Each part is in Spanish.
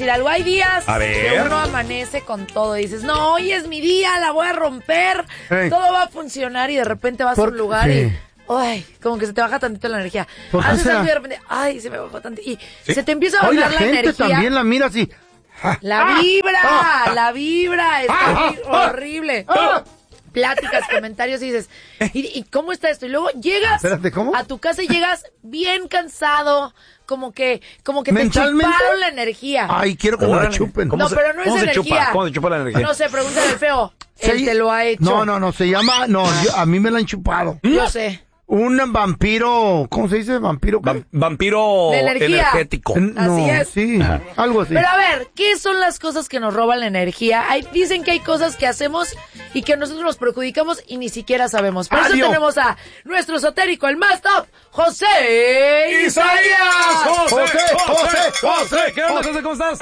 decir algo. Hay días A ver. que uno amanece con todo y dices, no, hoy es mi día, la voy a romper, todo va a funcionar y de repente vas a un lugar y... Ay, como que se te baja tantito la energía. Haces algo y de repente, ay, se me bajó tantito. Y se te empieza a bajar la energía. También la mira así. La vibra, está horrible. Pláticas, comentarios y dices, ¿y cómo está esto? Y luego llegas a tu casa y llegas bien cansado, como que te chuparon la energía. Ay, quiero que me la chupen. No, pero no es energía. ¿Cómo se chupa la energía? No sé, pregúntale al feo. Él te lo ha hecho. No, se llama, a mí me la han chupado. Yo sé. Un vampiro, ¿cómo se dice? ¿Vampiro qué? Vampiro energético. Así es. Sí, algo así. Pero a ver, ¿qué son las cosas que nos roban la energía? Dicen que hay cosas que hacemos y que nosotros nos perjudicamos y ni siquiera sabemos. Por eso tenemos a nuestro esotérico, el más top, José Isaías. José. ¿Qué onda, José? ¿Cómo estás?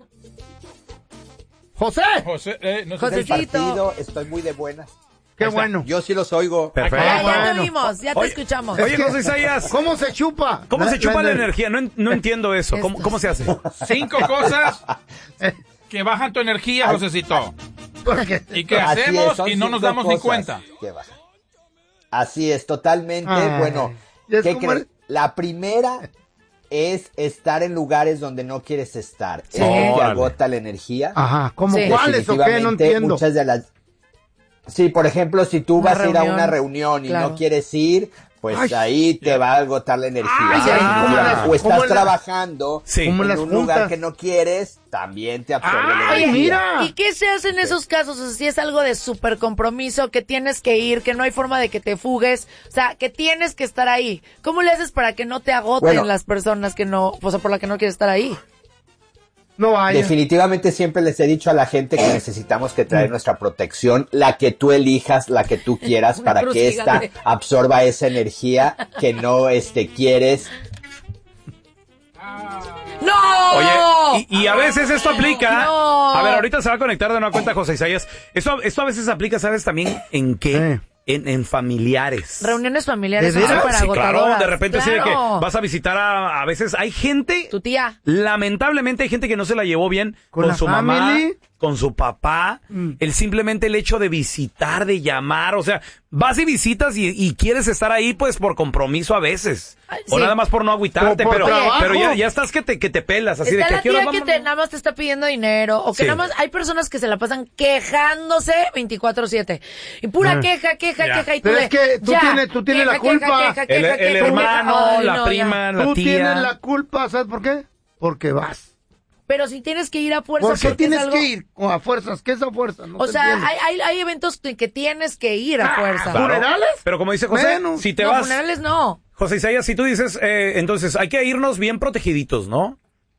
Josecito. Estoy muy de buenas. Qué bueno. Yo sí los oigo. Perfecto. Ya te vimos, ya te escuchamos. Oye, José Isaías. ¿Cómo se chupa? ¿Cómo se chupa la energía? No entiendo eso. ¿Cómo se hace? 5 cosas que bajan tu energía, Josecito. Y que Así hacemos es, y no nos damos ni cuenta. Así es, totalmente. Bueno, ¿qué crees? La primera es estar en lugares donde no quieres estar. Sí. Eso te agota la energía. Ajá, ¿cómo cuáles o qué? No Definitivamente, entiendo. muchas de las... Sí, por ejemplo, si tú vas a ir a una reunión y no quieres ir, pues ahí te va a agotar la energía. O estás trabajando en un lugar que no quieres, también te absorbe la energía. Mira. ¿Y qué se hace en esos casos? O sea, si es algo de súper compromiso, que tienes que ir, que no hay forma de que te fugues, o sea, que tienes que estar ahí. ¿Cómo le haces para que no te agoten las personas que no, o sea, por la que no quieres estar ahí? No hay. Definitivamente siempre les he dicho a la gente que necesitamos que traer nuestra protección, la que tú elijas, la que tú quieras, para que esta absorba esa energía que no quieres. ¡No! Oye, y a veces esto aplica. No. A ver, ahorita se va a conectar de nueva cuenta José Isaías. Esto a veces aplica, ¿sabes también en qué? En familiares. Reuniones familiares son súper agotadoras. Claro, de repente sí de que vas a visitar a veces hay gente. Tu tía. Lamentablemente hay gente que no se la llevó bien con su mamá, con su papá. El hecho de visitar, de llamar, o sea, vas y visitas y quieres estar ahí pues por compromiso a veces. O nada más por no agüitarte, pero ya estás que te pelas, así está de que aquí la tía que nada más te está pidiendo dinero, o que nada más hay personas que se la pasan quejándose 24/7. Y pura queja, y tú pero es que tú tienes la culpa. El hermano, la prima, la tía. Tú tienes la culpa, ¿sabes por qué? Porque vas. Pero si tienes que ir a fuerza. ¿Por qué tienes que ir a fuerzas? ¿Qué es a fuerza? No o sea, hay eventos que tienes que ir a fuerza. Claro. ¿Funerales? Pero como dice José, si te vas... funerales no. José Isaías, si tú dices, entonces hay que irnos bien protegiditos, ¿no?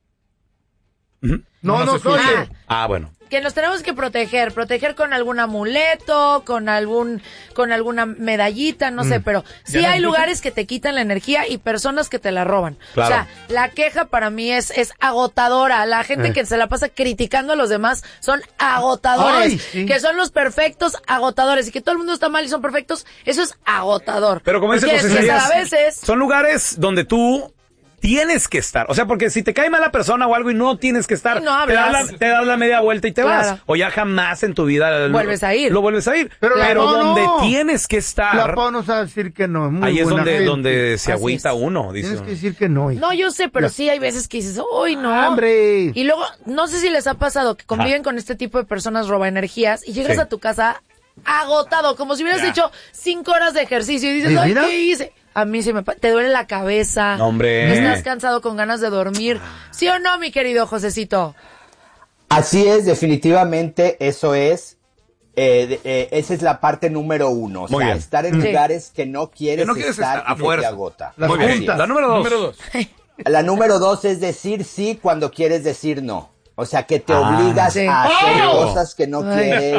No soy. Bueno. Que nos tenemos que proteger con algún amuleto, con alguna medallita, no sé, pero sí hay lugares que te quitan la energía y personas que te la roban. Claro. O sea, la queja para mí es agotadora. La gente que se la pasa criticando a los demás son agotadores. Que son los perfectos agotadores. Y que todo el mundo está mal y son perfectos, eso es agotador. Pero como dice José Isaías, son lugares donde tú tienes que estar. O sea, porque si te cae mala persona o algo y no tienes que estar, no te das la media vuelta y te vas. O ya jamás en tu vida vuelves a ir. Lo vuelves a ir. Pero donde tienes que estar. La Pau nos va a decir que no. Ahí es donde se agüita uno. Dice. Tienes que decir que no. No, yo sé, pero sí hay veces que dices, ¡uy, no! ¡Hombre! Y luego, no sé si les ha pasado que conviven con este tipo de personas robaenergías y llegas a tu casa agotado, como si hubieras hecho 5 horas de ejercicio y dices, ¡ay, qué hice! A mí te duele la cabeza. No, hombre. Estás cansado con ganas de dormir. ¿Sí o no, mi querido Josecito? Así es, definitivamente eso es. Esa es la parte número 1. O sea, estar en lugares que no quieres estar y que te agota. Muy bien. La número 2. La número 2 es decir sí cuando quieres decir no. O sea, que te obligas a hacer cosas que no quieres.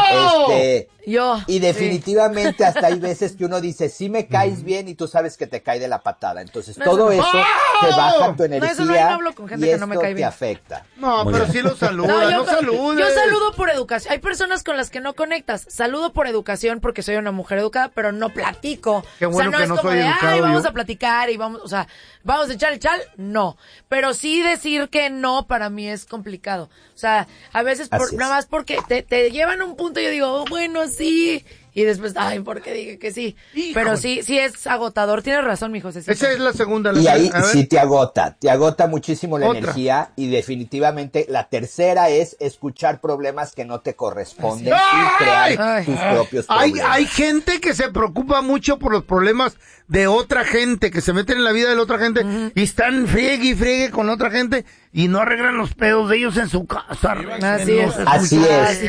Y definitivamente hasta hay veces que uno dice, sí me caes bien y tú sabes que te cae de la patada. Entonces todo eso te baja tu energía hablo con gente y que no me esto cae bien. te afecta. No, pero sí lo saludas, no saludes. Yo saludo por educación. Hay personas con las que no conectas. Saludo por educación porque soy una mujer educada, pero no platico. Qué bueno, o sea, no que es no como soy de, educado vamos yo. a platicar y vamos a echar el chal. No. Pero sí decir que no para mí es complicado. complicado. O sea, a veces nada más porque te llevan a un punto y yo digo, bueno, sí. Y después, ay, ¿por qué dije que sí? Híjole. Pero sí es agotador. Tienes razón, mi José. Esa es la segunda. Y ahí sí te agota muchísimo la energía. Y definitivamente la tercera es escuchar problemas que no te corresponden y crear tus propios problemas. Hay gente que se preocupa mucho por los problemas de otra gente, que se meten en la vida de la otra gente y están friegue y friegue con otra gente y no arreglan los pedos de ellos en su casa. Así es.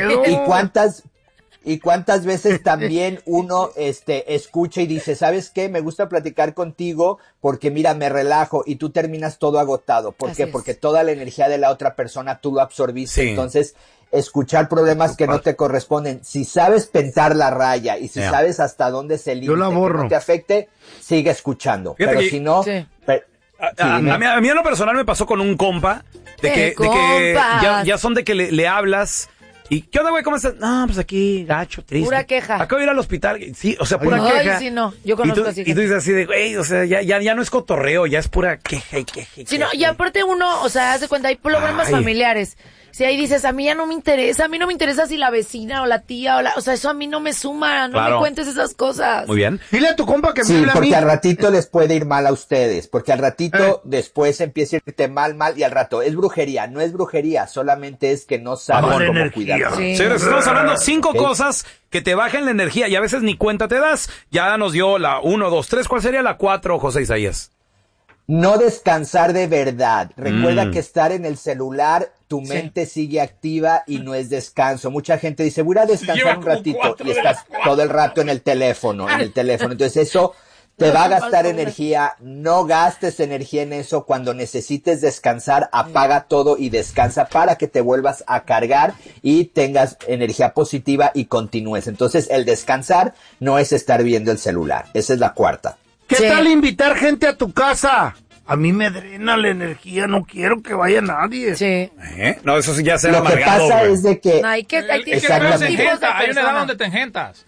¿Y cuántas veces también uno escucha y dice, ¿sabes qué? Me gusta platicar contigo porque mira, me relajo, y tú terminas todo agotado. ¿Por qué? Porque toda la energía de la otra persona tú lo absorbiste. Sí. Entonces, escuchar problemas que no te corresponden. Si sabes pintar la raya y si sabes hasta dónde se límite que no te afecte, sigue escuchando. Fíjate, pero si no... Sí. A mí en lo personal me pasó con un compa de que ya son de que le hablas. ¿Y qué onda, güey? ¿Cómo estás? No, pues aquí, gacho, triste. Pura queja. Acabo de ir al hospital. Sí, o sea, pura queja. Sí, no. Yo conozco así. Y tú dices así de, güey, o sea, ya no es cotorreo, ya es pura queja y queja. Sí, no, y aparte uno, o sea, haz de cuenta, hay problemas familiares. Si ahí dices, a mí ya no me interesa, si la vecina o la tía o sea, eso a mí no me suma, no me cuentes esas cosas. Muy bien. Dile a tu compa que me hable a mí. Porque al ratito les puede ir mal a ustedes, porque al ratito después empieza a irte mal, y al rato es brujería, no es brujería, solamente es que no sabes cómo cuidar. Sí. Señores, estamos hablando 5 cosas que te bajen la energía y a veces ni cuenta te das. Ya nos dio la 1, 2, 3, ¿cuál sería la 4, José Isaías? No descansar de verdad. Recuerda que estar en el celular, tu mente sigue activa y no es descanso. Mucha gente dice, voy a descansar un ratito y estás todo el rato en el teléfono. Entonces eso te va a gastar energía. No gastes energía en eso. Cuando necesites descansar, apaga todo y descansa para que te vuelvas a cargar y tengas energía positiva y continúes. Entonces el descansar no es estar viendo el celular. Esa es la 4. ¿Qué tal invitar gente a tu casa? A mí me drena la energía, no quiero que vaya nadie. Sí. No, eso sí ya se ha amargado. Lo que pasa es de que... No, hay una edad donde te engentas.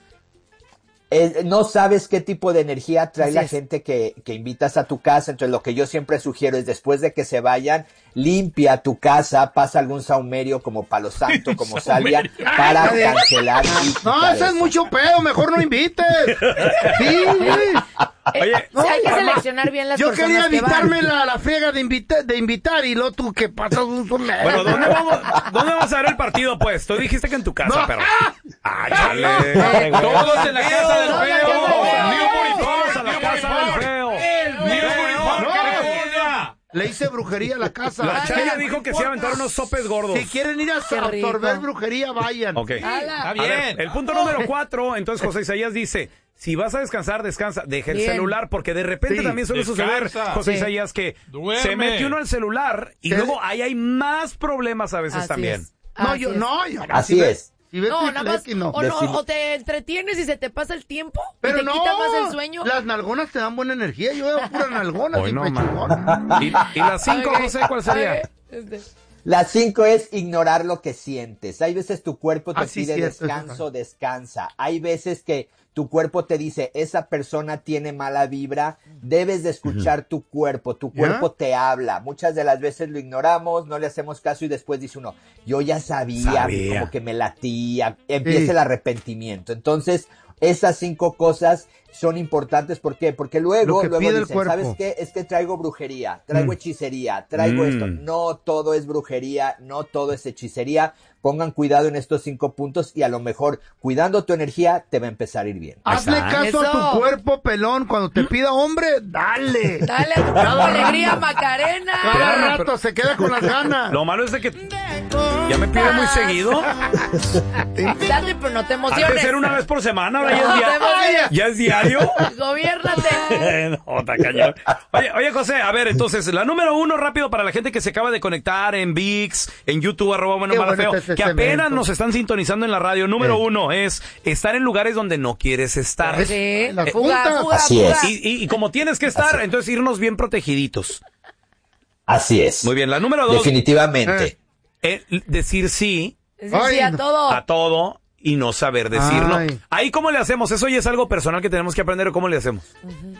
No sabes qué tipo de energía trae la gente que invitas a tu casa. Entonces lo que yo siempre sugiero es, después de que se vayan, limpia tu casa, pasa algún saumerio como palo santo, como salvia, para cancelar. No, eso es mucho pedo, mejor no invites. Sí, Oye, hay que seleccionar bien las personas. Yo quería evitarme la friega de invitar y luego tú que pasas un saumerio. Bueno, ¿dónde vamos a ver el partido, pues? Tú dijiste que en tu casa, pero... ¡Ay, chale! Todos en la casa del feo. Todos a la casa del feo. Le hice brujería a la casa. La Chaya dijo que se iba a aventar unos sopes gordos. Si quieren ir a absorber brujería, vayan. Ok. Está bien. Ver, el punto número 4, entonces José Isaías dice... Si vas a descansar, descansa. Deja el celular, porque de repente también suele suceder, José Isaías, que se mete uno al celular y luego ahí hay más problemas a veces también. Así es. Si ves nada más, o te entretienes y se te pasa el tiempo, pero y te quita más el sueño. Las nalgonas te dan buena energía. Yo veo pura nalgona. ¿Y las 5, José, cuál sería? La 5 es ignorar lo que sientes. Hay veces tu cuerpo te pide descanso, descansa. Hay veces que tu cuerpo te dice, esa persona tiene mala vibra, debes de escuchar tu cuerpo te habla. Muchas de las veces lo ignoramos, no le hacemos caso y después dice uno, yo ya sabía. Como que me latía, empieza el arrepentimiento. Entonces, esas 5 cosas son importantes. ¿Por qué? Porque luego dicen, ¿sabes qué? Es que traigo brujería, traigo hechicería, traigo esto. No todo es brujería, no todo es hechicería. Pongan cuidado en estos 5 puntos y a lo mejor, cuidando tu energía, te va a empezar a ir bien. Hazle caso a tu cuerpo, pelón. Cuando te pida hombre, dale. Dale a tu cuerpo alegría, Macarena. Cada rato se queda con las ganas. Lo malo es de que ya me pide muy seguido. Dale, pero no te emociones. Antes era una vez por semana, ahora ya es diario. Gobiérnate. No, está cañón. Oye, José, a ver, entonces, la número 1, rápido, para la gente que se acaba de conectar en VIX, en YouTube, @buenomala_feo, que apenas nos están sintonizando en la radio. Número 1 es estar en lugares donde no quieres estar. Sí, fuga. Así es. Y como tienes que estar, entonces irnos bien protegiditos. Así es. Muy bien, la número 2. Definitivamente. Decir sí. Sí, a todo. A todo. Y no saber decir no. Ahí, ¿cómo le hacemos? Eso ya es algo personal que tenemos que aprender. ¿Cómo le hacemos?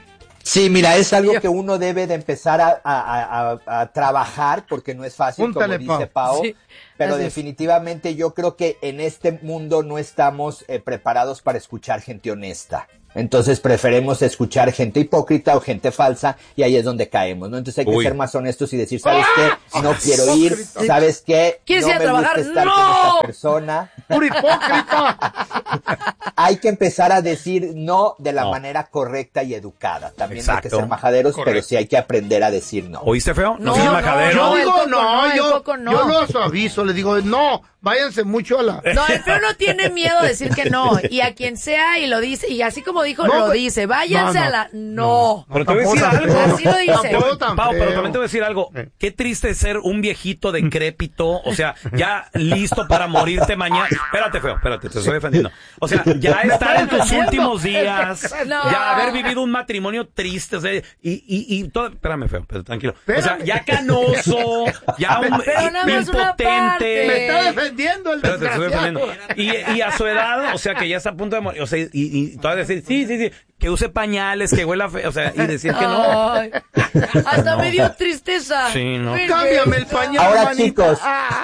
Sí, mira, es algo que uno debe de empezar a trabajar, porque no es fácil, Púntale, como dice Pao, sí, pero definitivamente yo creo que en este mundo no estamos preparados para escuchar gente honesta. Entonces preferimos escuchar gente hipócrita o gente falsa, y ahí es donde caemos, ¿no? Entonces hay que ser más honestos y decir, ¿sabes qué? No quiero ir, ¿sabes qué? ¿Quieres ir a trabajar? Gusta estar con esta persona. ¡Pura hipócrita! Hay que empezar a decir no de la manera correcta y educada. También hay que ser majaderos, pero sí hay que aprender a decir no. ¿Oíste, feo? No, yo digo yo los aviso, les digo, no, váyanse mucho a la... No, el feo no tiene miedo de decir que no, y a quien sea, y lo dice, y así como dijo, lo dice, váyanse a la... No. Pero te voy a decir algo. Así lo dice. Pau, pero también te voy a decir algo. Qué triste es ser un viejito decrépito, o sea, ya listo para morirte mañana. Espérate, feo, espérate, te estoy defendiendo. O sea, ya estar en tus últimos días, ya haber vivido un matrimonio triste, o sea, y todo... Espérame, feo, pero tranquilo. O sea, ya canoso, ya un impotente. Me está defendiendo el desgraciado. Y a su edad, o sea, que ya está a punto de morir, o sea, y todavía decir, sí, que use pañales, que huela feo, o sea, y decir que no. Ay, hasta me dio tristeza. Sí, no. Cámbiame el pañal, ahora, manita. chicos,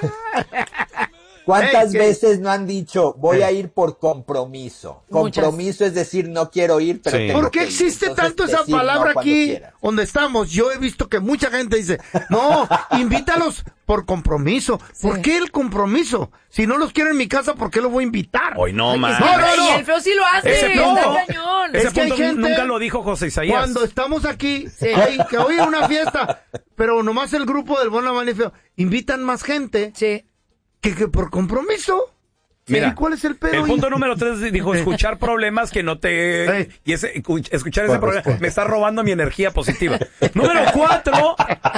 ¿cuántas veces no han dicho, voy a ir por compromiso? Compromiso es decir, no quiero ir, pero tengo ¿por qué existe tanto esa palabra aquí donde estamos? Yo he visto que mucha gente dice, no, invítalos por compromiso. ¿Por qué el compromiso? Si no los quiero en mi casa, ¿por qué los voy a invitar? Hoy no, más. No. Y el feo sí lo hace. Ese punto, es que hay gente, nunca lo dijo José Isaías. Cuando estamos aquí, que hoy es una fiesta, pero nomás el grupo del Buen, la Mala y Feo invitan más gente. Sí. Que por compromiso. Mira, ¿y cuál es el pedo? El punto número 3 dijo, escuchar problemas que no te... Y escuchar ese problema me está robando mi energía positiva. Número 4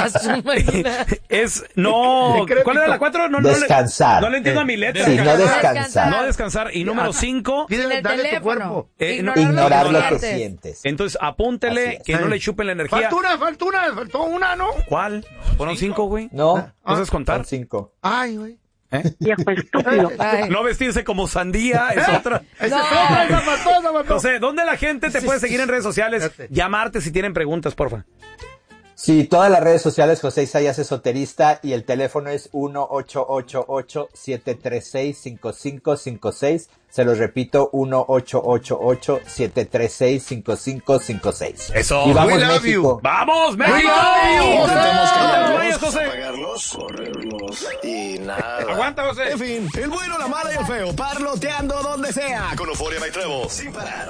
es no... ¿Cuál era la 4? Descansar. No le entiendo a mi letra. Sí, no descansar. No descansar. Y número 5... Dale tu cuerpo. Ignorar lo que sientes. Entonces, apúntele que no le chupen la energía. Faltó una, ¿no? ¿Cuál? ¿Fueron 5, güey? No. ¿No sabes contar? Son 5. Ay, güey. Viejo estúpido. No vestirse como sandía es otra. José, ¿dónde la gente te puede seguir en redes sociales? Llamarte si tienen preguntas, porfa. Sí, todas las redes sociales, José Isaías Esoterista, y el teléfono es 1-888-736-5556. Se los repito, 1-888-736-5556. Eso. Y vamos, México. ¡Vamos, México! Vamos, José. Apagarlos, correrlos y nada. Aguanta, José. En fin, el bueno, la mala y el feo, parloteando donde sea. Con Euforia By Trevo, sin parar.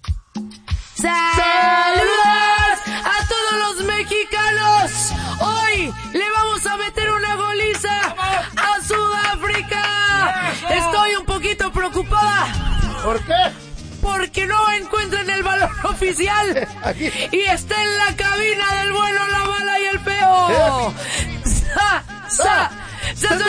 ¡Saludos a todos los mexicanos! Hoy le vamos a meter una goliza a Sudáfrica. Estoy un poquito preocupada. ¿Por qué? Porque no encuentran el balón oficial y está en la cabina del bueno, la mala y el feo.